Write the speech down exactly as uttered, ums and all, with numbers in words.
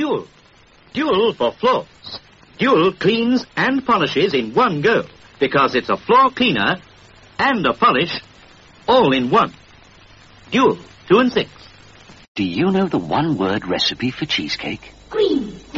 Dual. Dual for floors. Dual cleans and polishes in one go, because it's a floor cleaner and a polish all in one. Dual, two and six. Do you know the one-word recipe for cheesecake? Green.